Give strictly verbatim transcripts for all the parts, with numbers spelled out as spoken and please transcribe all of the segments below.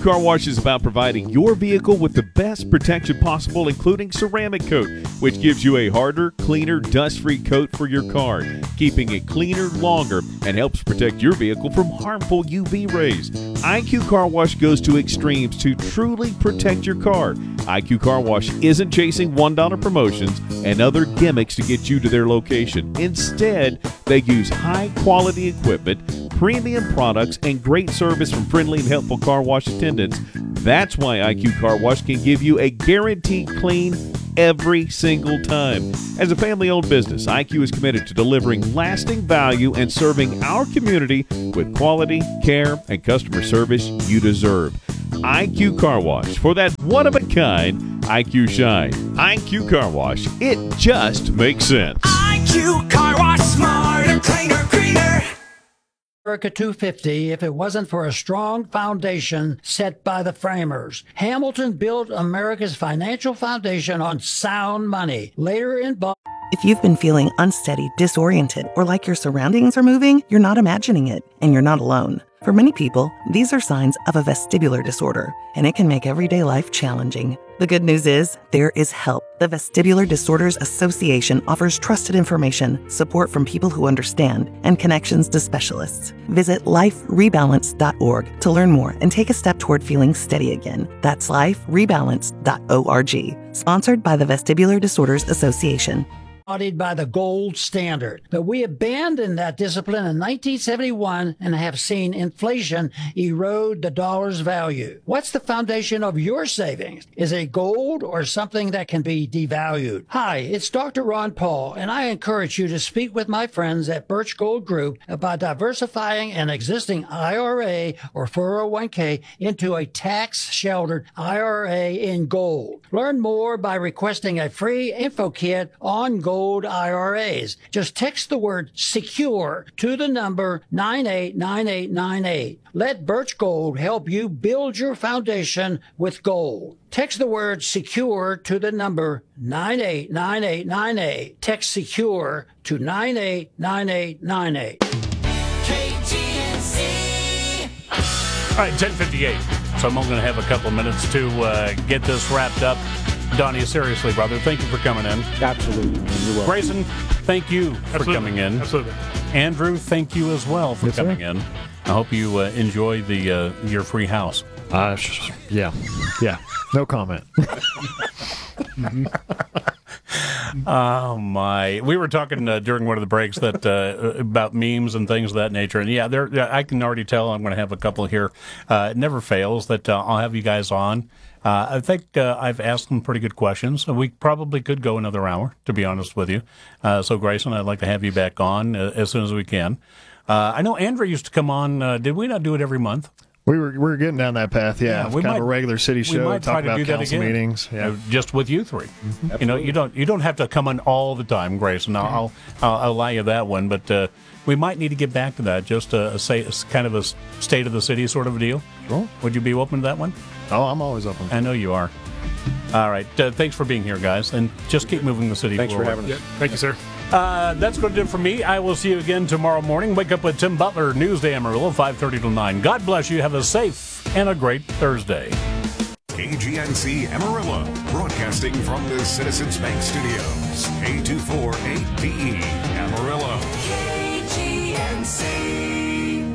Car Wash is about providing your vehicle with the best protection possible, including ceramic coat, which gives you a harder, cleaner, dust-free coat for your car, keeping it cleaner longer and helps protect your vehicle from harmful U V rays. I Q Car Wash goes to extremes to truly protect your car. I Q Car Wash isn't chasing one dollar promotions and other gimmicks to get you to their location. Instead, they use high-quality equipment, premium products, and great service from friendly and helpful car wash attendants. That's why I Q Car Wash can give you a guaranteed clean every single time. As a family-owned business, I Q is committed to delivering lasting value and serving our community with quality, care, and customer service you deserve. I Q Car Wash, for that one-of-a-kind I Q shine. I Q Car Wash, it just makes sense. I Q Car Wash, smarter, cleaner, greener. America two fifty if it wasn't for a strong foundation set by the framers. Hamilton built America's financial foundation on sound money. Later in Bo- If you've been feeling unsteady, disoriented, or like your surroundings are moving, you're not imagining it, and you're not alone. For many people, these are signs of a vestibular disorder, and it can make everyday life challenging. The good news is, there is help. The Vestibular Disorders Association offers trusted information, support from people who understand, and connections to specialists. Visit life rebalance dot org to learn more and take a step toward feeling steady again. That's life rebalance dot org. Sponsored by the Vestibular Disorders Association. Embodied by the gold standard. But we abandoned that discipline in nineteen seventy-one and have seen inflation erode the dollar's value. What's the foundation of your savings? Is it gold or something that can be devalued? Hi, it's Doctor Ron Paul, and I encourage you to speak with my friends at Birch Gold Group about diversifying an existing I R A or four oh one k into a tax-sheltered I R A in gold. Learn more by requesting a free info kit on gold I R As. Just text the word SECURE to the number nine eight nine eight nine eight. Let Birch Gold help you build your foundation with gold. Text the word SECURE to the number nine eight nine eight nine eight. Text SECURE to nine eight nine eight nine eight. K G N C. All right, ten fifty-eight. So I'm only going to have a couple of minutes to uh, get this wrapped up. Donnie, seriously, brother, thank you for coming in. Absolutely. You're welcome. Grayson, thank you for Absolutely. coming in. Absolutely. Andrew, thank you as well for Yes, coming sir. in. I hope you uh, enjoy the uh, your free house. Uh, sh- yeah. Yeah. No comment. Oh my! We were talking uh, during one of the breaks that uh, about memes and things of that nature, and yeah, there I can already tell I'm going to have a couple here. Uh, it never fails that uh, I'll have you guys on. Uh, I think uh, I've asked some pretty good questions. We probably could go another hour, to be honest with you. Uh, so, Grayson, I'd like to have you back on uh, as soon as we can. Uh, I know Andrew used to come on. Uh, did we not do it every month? We were we were getting down that path, yeah. Yeah, we kind might- of a regular city we show, might talk try to about do that council again. meetings. Yeah. Uh, just with you three. You know, you don't you don't have to come on all the time, Grayson. I'll I'll, I'll, I'll allow you that one, but uh, we might need to get back to that. Just a, a say a kind of a state of the city sort of a deal. Sure. Would you be open to that one? Oh, I'm always open. I know you are. All right. Uh, thanks for being here, guys, and just keep moving the city Thanks forward. for having us. Yeah, thank you, sir. Uh, that's going to do it for me. I will see you again tomorrow morning. Wake up with Tim Butler, Newsday Amarillo, five thirty to nine. God bless you. Have a safe and a great Thursday. K G N C Amarillo, broadcasting from the Citizens Bank Studios. A two four eight B E, Amarillo. K G N C.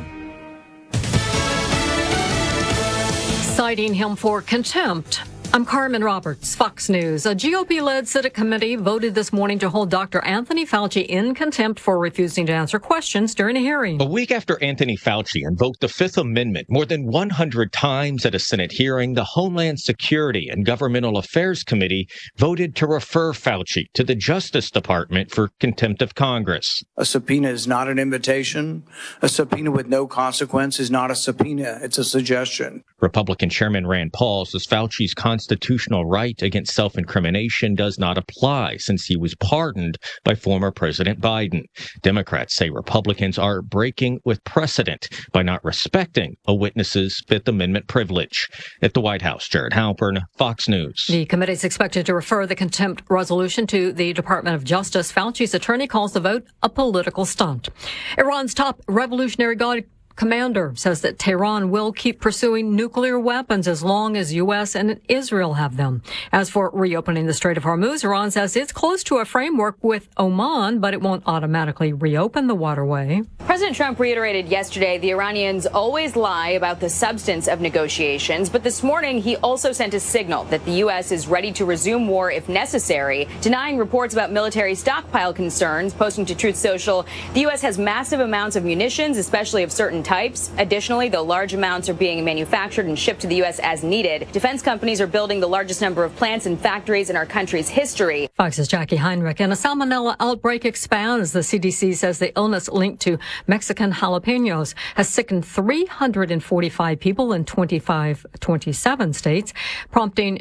Citing him for contempt. I'm Carmen Roberts, Fox News. A G O P-led Senate committee voted this morning to hold Doctor Anthony Fauci in contempt for refusing to answer questions during a hearing. A week after Anthony Fauci invoked the Fifth Amendment more than one hundred times at a Senate hearing, the Homeland Security and Governmental Affairs Committee voted to refer Fauci to the Justice Department for contempt of Congress. A subpoena is not an invitation. A subpoena with no consequence is not a subpoena. It's a suggestion. Republican Chairman Rand Paul says Fauci's constitutional right against self-incrimination does not apply since he was pardoned by former President Biden. Democrats say Republicans are breaking with precedent by not respecting a witness's Fifth Amendment privilege. At the White House, Jared Halpern, Fox News. The committee is expected to refer the contempt resolution to the Department of Justice. Fauci's attorney calls the vote a political stunt. Iran's top Revolutionary Guard commander says that Tehran will keep pursuing nuclear weapons as long as U S and Israel have them. As for reopening the Strait of Hormuz, Iran says it's close to a framework with Oman, but it won't automatically reopen the waterway. President Trump reiterated yesterday the Iranians always lie about the substance of negotiations, but this morning he also sent a signal that the U S is ready to resume war if necessary, denying reports about military stockpile concerns, posting to Truth Social, the U S has massive amounts of munitions, especially of certain types. Additionally, though large amounts are being manufactured and shipped to the U S as needed, defense companies are building the largest number of plants and factories in our country's history. Fox's Jackie Heinrich. And a salmonella outbreak expands. The C D C says the illness linked to Mexican jalapenos has sickened three hundred forty-five people in twenty-five, twenty-seven states, prompting